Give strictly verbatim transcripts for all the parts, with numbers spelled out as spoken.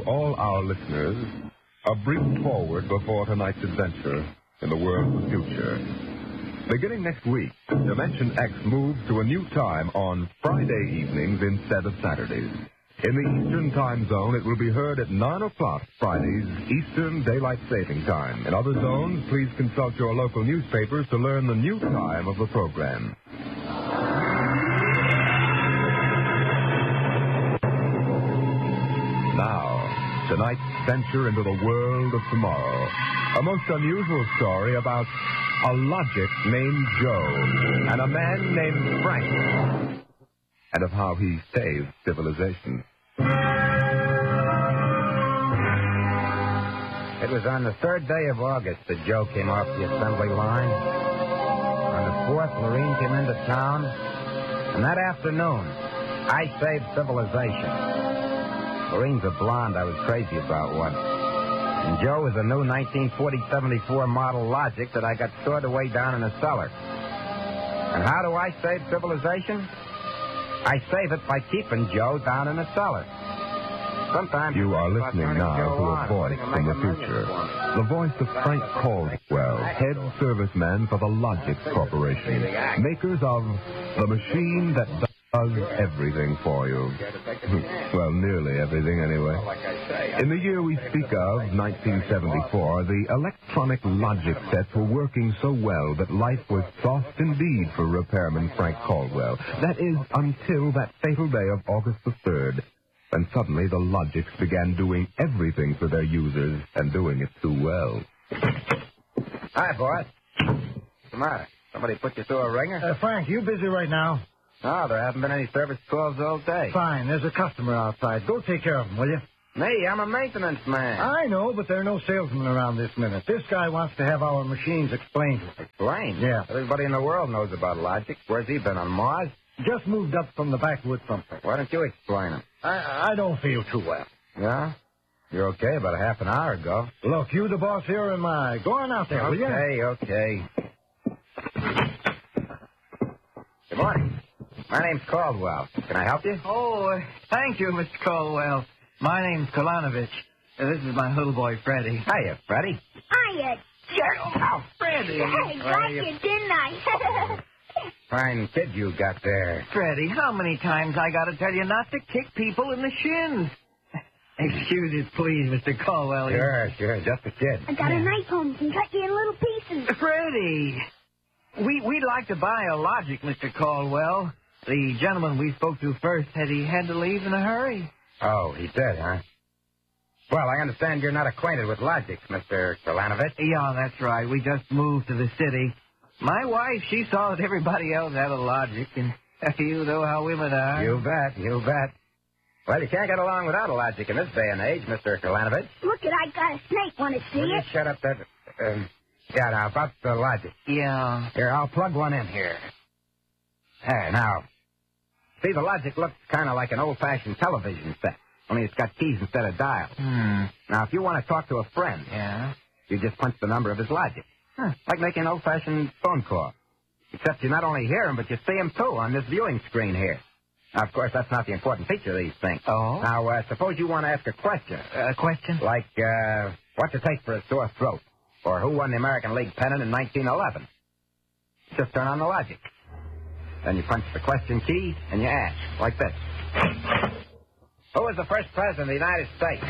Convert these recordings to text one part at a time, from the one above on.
all our listeners a brief forward before tonight's adventure in the world of the future. Beginning next week, Dimension X moves to a new time on Friday evenings instead of Saturdays. In the Eastern Time Zone, it will be heard at nine o'clock Fridays, Eastern Daylight Saving Time. In other zones, please consult your local newspapers to learn the new time of the program. Now, tonight's venture into the world of tomorrow. A most unusual story about a logic named Joe and a man named Frank, and of how he saved civilization. It was on the third day of August that Joe came off the assembly line. On the fourth, Lorene came into town. And that afternoon, I saved civilization. Lorene's a blonde I was crazy about once. And Joe is a new nineteen forty seventy-four model Logic that I got stored away down in a cellar. And how do I save civilization? I save it by keeping Joe down in the cellar. Sometimes you are listening now to a voice from the future. The voice of Frank Caldwell, head serviceman for the Logic Corporation, makers of the machine that does everything for you. Well, nearly everything, anyway. In the year we speak of, nineteen seventy-four, the electronic Logic sets were working so well that life was soft indeed for repairman Frank Caldwell. That is, until that fatal day of August the third, when suddenly the Logics began doing everything for their users and doing it too well. Hi, boss. What's the matter? Somebody put you through a ringer? Uh, Frank, you busy right now? No, there haven't been any service calls all day. Fine, there's a customer outside. Go take care of him, will you? Me, I'm a maintenance man. I know, but there are no salesmen around this minute. This guy wants to have our machines explained to him. Explained? Yeah. Everybody in the world knows about Logic. Where's he been, on Mars? Just moved up from the backwoods someplace. Why don't you explain him? I, I don't feel too well. Yeah? You're okay about a half an hour ago. Look, you the boss here, or am I? Go on out there, okay, will you? Okay, okay. Good morning. My name's Caldwell. Can I help you? Oh, uh, thank you, Mister Caldwell. My name's Kolanovich. Uh, this is my little boy, Freddie. Hiya, Freddie. Hiya, jerk. Oh, Freddie. I got you, didn't I? Fine kid you got there. Freddie, how many times I got to tell you not to kick people in the shins? Excuse it, please, Mister Caldwell. Sure, sure, just a kid. I got a knife home and cut you in little pieces. Freddie, we, we'd like to buy a Logic, Mister Caldwell. The gentleman we spoke to first said he had to leave in a hurry. Oh, he did, huh? Well, I understand you're not acquainted with Logic, Mister Kolanovich. Yeah, that's right. We just moved to the city. My wife, she saw that everybody else had a Logic, and you know how women are. You bet, you bet. Well, you can't get along without a Logic in this day and age, Mister Kolanovich. Look it, I got a snake. Want to see Will you it? shut up that... Um, yeah, now, about the Logic. Yeah. Here, I'll plug one in here. There, now. See, the Logic looks kind of like an old-fashioned television set, only it's got keys instead of dials. Hmm. Now, if you want to talk to a friend, Yeah? you just punch the number of his Logic. Huh. Like making an old-fashioned phone call. Except you not only hear him, but you see him, too, on this viewing screen here. Now, of course, that's not the important feature of these things. Oh? Now, uh, suppose you want to ask a question. A question? Like, uh, what's it take for a sore throat? Or who won the American League pennant in nineteen eleven? Just turn on the Logic. Then you punch the question key, and you ask, like this. Who was the first president of the United States?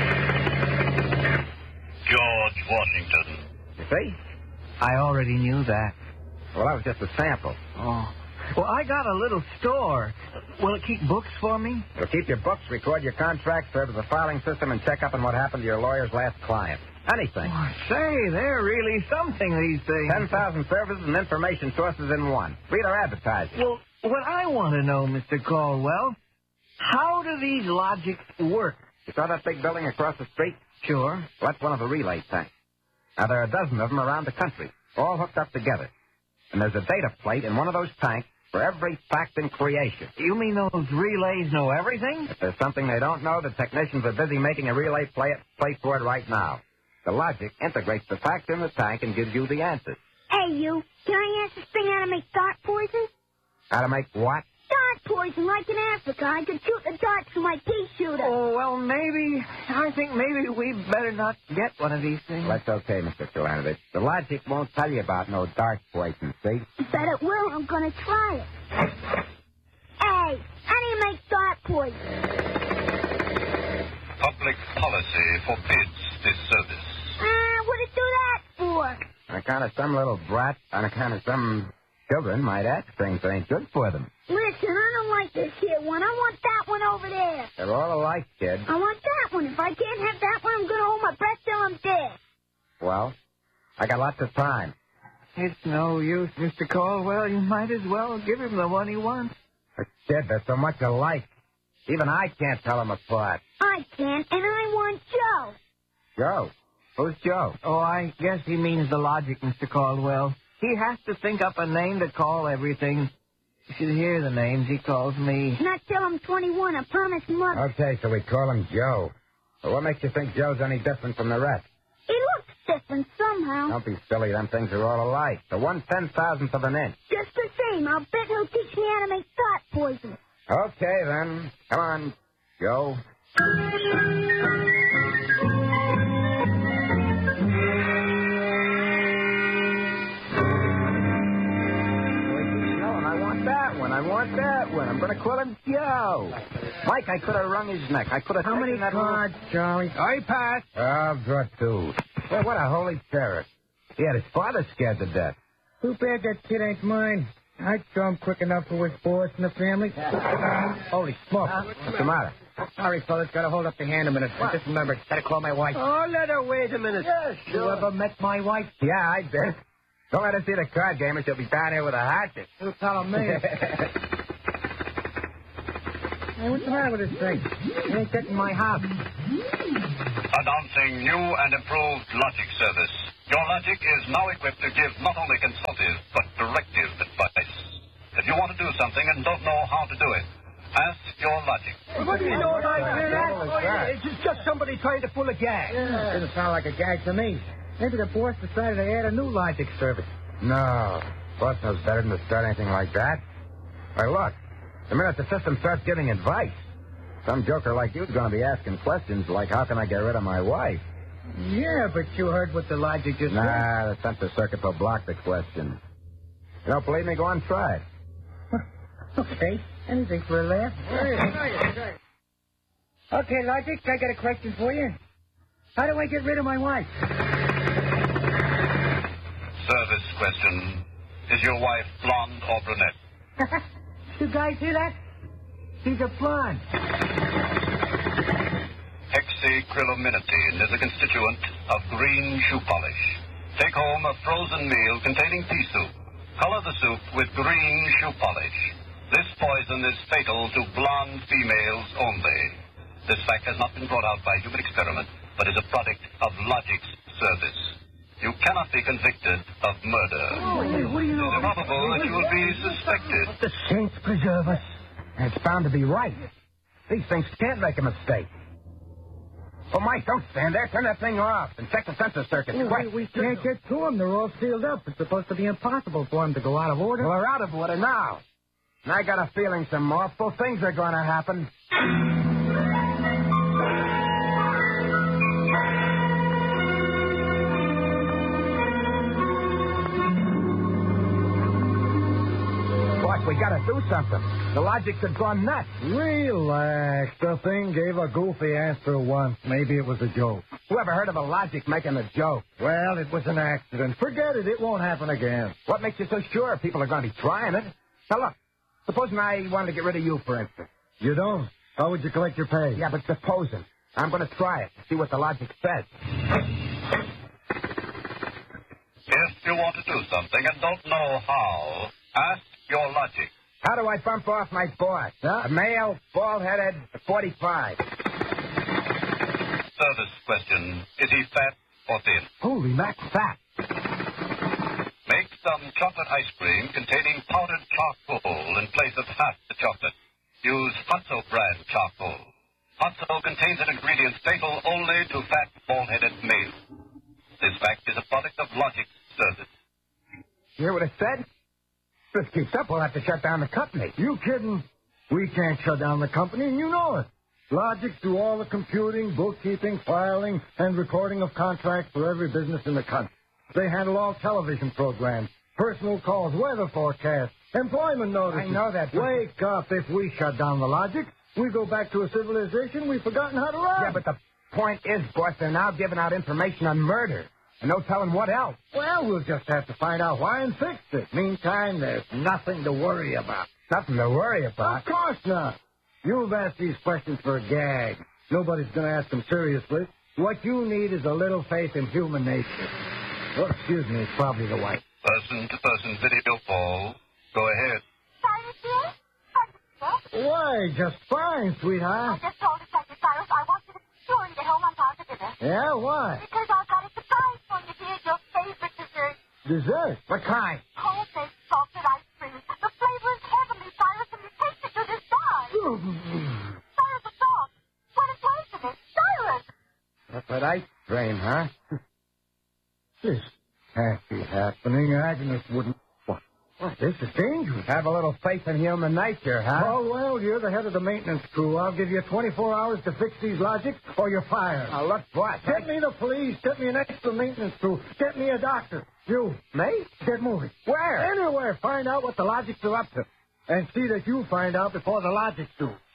George Washington. You see? I already knew that. Well, that was just a sample. Oh. Well, I got a little store. Will it keep books for me? It'll keep your books, record your contracts, serve as a filing system, and check up on what happened to your lawyer's last client. Anything. Oh, say, they're really something, these things. ten thousand services and information sources in one. Read our advertising. Well, what I want to know, Mister Caldwell, how do these Logics work? You saw that big building across the street? Sure. Well, that's one of the relay tanks. Now, there are a dozen of them around the country, all hooked up together. And there's a data plate in one of those tanks for every fact in creation. You mean those relays know everything? If there's something they don't know, the technicians are busy making a relay play, plate for it right now. The Logic integrates the facts in the tank and gives you the answers. Hey, you. Can I ask this thing how to make dart poison? How to make what? Dart poison like in Africa. I could shoot the darts from my pea shooter. Oh, well, maybe. I think maybe we better not get one of these things. That's okay, Mister Kalanovich. The logic won't tell you about no dart poison, see? Bet it will. I'm going to try it. Hey, how do you make dart poison? Public policy forbids this service. Ah, what'd it do that for? On account of some little brat, on account of some children might act things that ain't good for them. Listen, I don't like this here one. I want that one over there. They're all alike, kid. I want that one. If I can't have that one, I'm going to hold my breath till I'm dead. Well, I got lots of time. It's no use, Mister Caldwell. You might as well give him the one he wants. But, kid, they're so much alike. Even I can't tell them apart. I can't, and I want Joe. Joe? Who's Joe? Oh, I guess he means the logic, Mister Caldwell. He has to think up a name to call everything. You should hear the names he calls me. Not till I'm twenty-one, I promise Mother. Okay, so we call him Joe. Well, what makes you think Joe's any different from the rest? He looks different somehow. Don't be silly. Them things are all alike. The one ten thousandth of an inch. Just the same, I'll bet he'll teach me how to make dart poison. Okay, then. Come on, Joe. I want that one. I want that one. I'm going to call him Joe. Mike, I could have wrung his neck. I could have How many that cards, Charlie? I pass. I'll draw two. Well, what a holy terror. He had his father scared to death. Too bad that kid ain't mine. I'd show him quick enough for his boss in the family. Holy smoke. What's the matter? Sorry, fellas. Got to hold up the hand a minute. I just remembered. Got to call my wife. Oh, let her wait a minute. Yeah, sure. You ever met my wife? Yeah, I did. Don't let her see the card game or she'll be down here with a hatchet. You tell me. Hey, what's the matter with this thing? It ain't getting my house. Announcing new and improved Logic service. Your Logic is now equipped to give not only consultative, but directive advice. If you want to do something and don't know how to do it, ask your Logic. What do you know about that? It's just somebody trying to pull a gag. Yeah. Didn't sound like a gag to me. Maybe the boss decided to add a new Logic service. No. Boss knows better than to start anything like that. Why, look. The minute the system starts giving advice, some joker like you's going to be asking questions like, how can I get rid of my wife? Yeah, but you heard what the Logic just nah, said. Nah, the sensor circuit will block the question. You don't believe me? Go on, try it. Okay. Anything for a laugh. Okay, Logic, I got a question for you. How do I get rid of my wife? Service question. Is your wife blonde or brunette? You guys hear that? She's a blonde. Hexacrylaminothene is a constituent of green shoe polish. Take home a frozen meal containing pea soup. Color the soup with green shoe polish. This poison is fatal to blonde females only. This fact has not been brought out by human experiment, but is a product of Logic's service. You cannot be convicted of murder. Oh, hey, what do you know? It is probable that you will be suspected. The saints preserve us. And it's bound to be right. These things can't make a mistake. Oh, Mike, don't stand there. Turn that thing off and check the sensor circuits. Well, we, we can't get to them. They're all sealed up. It's supposed to be impossible for them to go out of order. Well, they're out of order now. And I got a feeling some awful things are going to happen. We gotta do something. The Logic had gone nuts. Relax. The thing gave a goofy answer once. Maybe it was a joke. Whoever heard of a Logic making a joke? Well, it was an accident. Forget it. It won't happen again. What makes you so sure people are going to be trying it? Now, look. Supposing I wanted to get rid of you, for instance. You don't? How would you collect your pay? Yeah, but supposing. I'm going to try it to see what the Logic says. If you want to do something and don't know how, ask your Logic. How do I bump off my boss? Huh? A male, bald-headed, forty-five. Service question. Is he fat or thin? Holy mac, fat. Make some chocolate ice cream containing powdered charcoal in place of half the chocolate. Use Hutzo brand charcoal. Hutzo contains an ingredient fatal only to fat, bald-headed males. This fact is a product of Logic's service. You hear what it said? If this keeps up, we'll have to shut down the company. You kidding? We can't shut down the company, and you know it. Logic do all the computing, bookkeeping, filing, and recording of contracts for every business in the country. They handle all television programs, personal calls, weather forecasts, employment notices. I know that. but- Wake up. If we shut down the Logic, we go back to a civilization we've forgotten how to run. Yeah, but the point is, boss, they're now giving out information on murder. And no telling what else. Well, we'll just have to find out why and fix it. Meantime, there's nothing to worry about. Nothing to worry about. Of course not. You've asked these questions for a gag. Nobody's going to ask them seriously. What you need is a little faith in human nature. Oh, excuse me, it's probably the wife. Person-to-person video call. Go ahead. Cyrus here? How do you feel? Why, just fine, sweetheart. I just told Detective Cyrus I want you to be sure and get home on time for dinner. Yeah, why? Because I've got a surprise for you, dear. Your favorite dessert. Dessert? What kind? Homemade salted ice cream. The flavor is heavenly, Cyrus, and you taste it, you just die. Cyrus, it's off. What a taste of it. Cyrus! That's that ice cream, huh? This can't be happening. Agnes wouldn't. What? What? This is dangerous. Have a little faith in human nature, huh? Oh, well, you're the head of the maintenance crew. I'll give you twenty-four hours to fix these Logics, or you're fired. Now, look, boss. Get me the police. Get me an extra maintenance crew. Get me a doctor. You. Me? Get moving. Where? Anywhere. Find out what the Logics are up to. And see that you find out before the Logics do.